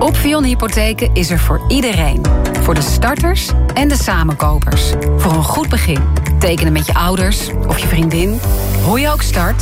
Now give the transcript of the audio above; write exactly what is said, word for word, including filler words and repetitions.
Opvion Hypotheken is er voor iedereen. Voor de starters en de samenkopers. Voor een goed begin. Tekenen met je ouders of je vriendin. Hoe je ook start,